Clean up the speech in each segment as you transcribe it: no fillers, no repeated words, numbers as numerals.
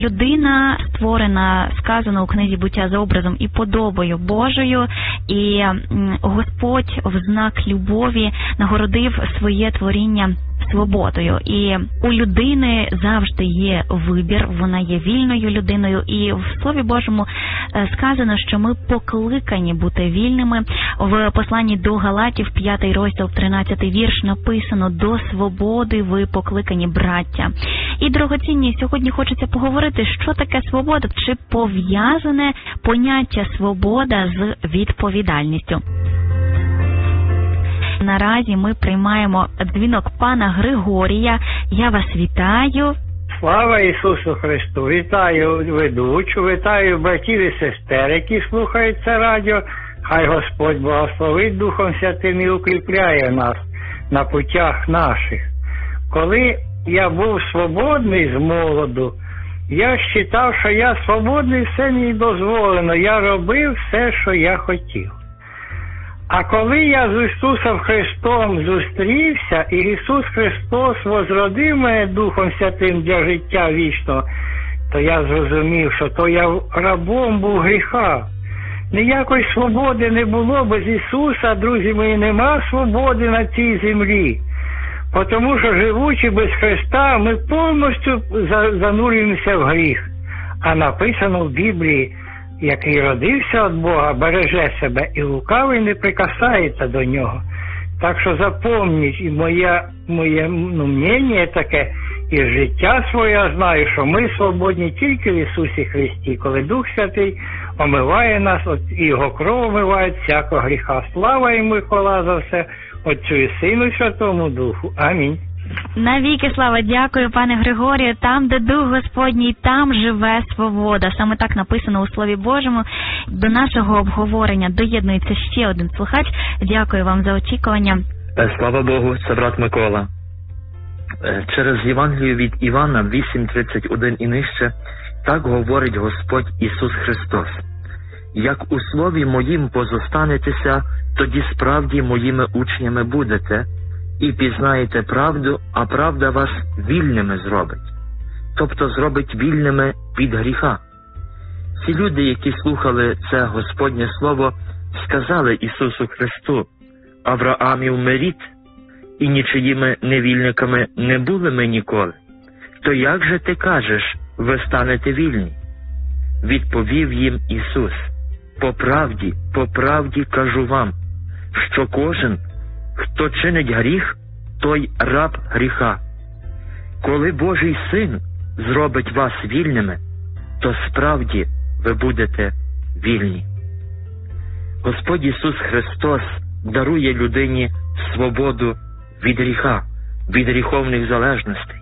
Людина створена, сказано у книзі «Буття» за образом і подобою Божою, і Господь в знак любові нагородив своє творіння свободою. І у людини завжди є вибір, вона є вільною людиною. І в Слові Божому сказано, що ми покликані бути вільними. В посланні до Галатів, 5 розділ, 13 вірш написано: «До свободи ви покликані, браття». І, дорогоцінні, сьогодні хочеться поговорити, що таке свобода, чи пов'язане поняття свобода з відповідальністю. Наразі ми приймаємо дзвінок пана Григорія. Я вас вітаю. Слава Ісусу Христу! Вітаю ведучу, вітаю братів і сестер, які слухають це радіо. Хай Господь благословить Духом Святим і укріпляє нас на путях наших. Коли я був свободний з молоду, я вважав, що я свободний, все мені дозволено. Я робив все, що я хотів. А коли я з Ісусом Христом зустрівся, і Ісус Христос возродив мене Духом Святим для життя вічного, то я зрозумів, що то я рабом був гріха. Ніякої свободи не було без Ісуса, друзі мої, нема свободи на цій землі. Тому що, живучи без Христа, ми повністю занурюємося в гріх. А написано в Біблії: який родився від Бога, береже себе, і лукавий не прикасається до нього. Так що запомніть, і моє мнення таке, і життя своє знаю, що ми свободні тільки в Ісусі Христі, коли Дух Святий омиває нас, і Його кров омиває всякого гріха. Слава йому і хвала за все, Отцю і Сину і Святому Духу. Амінь. Навіки слава, дякую, пане Григорію. Там, де Дух Господній, там живе свобода. Саме так написано у Слові Божому. До нашого обговорення доєднується ще один слухач. Дякую вам за очікування. Слава Богу, це брат Микола. Через Євангелію від Івана 8:31 і нижче так говорить Господь Ісус Христос: «Як у слові моїм позостанетеся, тоді справді моїми учнями будете, і пізнаєте правду, а правда вас вільними зробить». Тобто зробить вільними від гріха. Ці люди, які слухали це Господнє Слово, сказали Ісусу Христу: «Авраамів ми рід, і нічиїми невільниками не були ми ніколи. То як же ти кажеш, ви станете вільні?» Відповів їм Ісус: по правді кажу вам, що кожен, хто чинить гріх, той раб гріха. Коли Божий Син зробить вас вільними, то справді ви будете вільні». Господь Ісус Христос дарує людині свободу від гріха, від гріховних залежностей.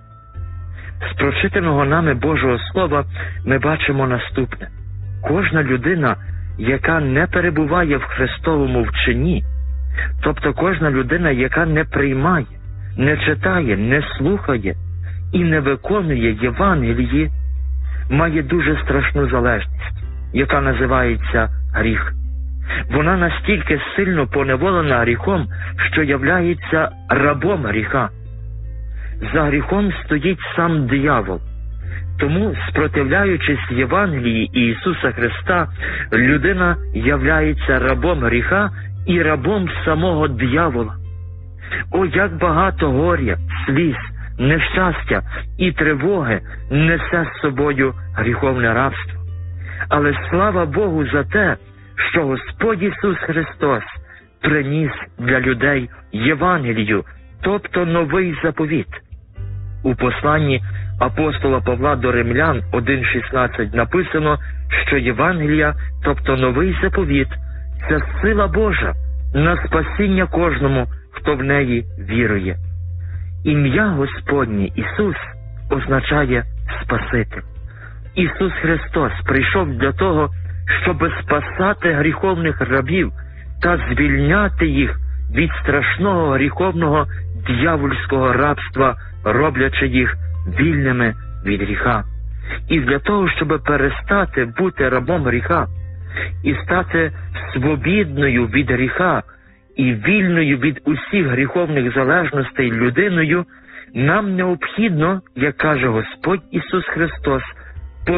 З прочитаного нами Божого Слова ми бачимо наступне: кожна людина, яка не перебуває в Христовому вченні, тобто кожна людина, яка не приймає, не читає, не слухає і не виконує Євангелії, має дуже страшну залежність, яка називається гріх. Вона настільки сильно поневолена гріхом, що являється рабом гріха. За гріхом стоїть сам диявол. Тому, спротивляючись Євангелії і Ісуса Христа, людина являється рабом гріха і рабом самого диявола. О, як багато горя, сліз, нещастя і тривоги несе з собою гріховне рабство. Але слава Богу за те, що Господь Ісус Христос приніс для людей Євангелію, тобто новий заповіт. У посланні апостола Павла до Римлян 1:16 написано, що Євангелія, тобто новий заповіт, це сила Божа на спасіння кожному, хто в неї вірує. Ім'я Господнє Ісус означає Спаситель. Ісус Христос прийшов для того, щоб спасати гріховних рабів та звільняти їх від страшного гріховного дьявольського рабства, роблячи їх вільними від гріха. І для того, щоб перестати бути рабом гріха і стати свобідною від гріха і вільною від усіх гріховних залежностей людиною, нам необхідно, як каже Господь Ісус Христос,